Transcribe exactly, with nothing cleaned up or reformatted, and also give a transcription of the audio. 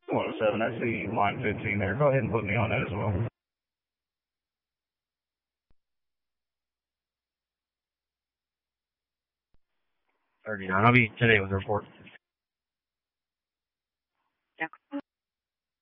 one oh seven, I see line fifteen there. Go ahead and put me on that as well. thirty-nine. I'll be today with the report.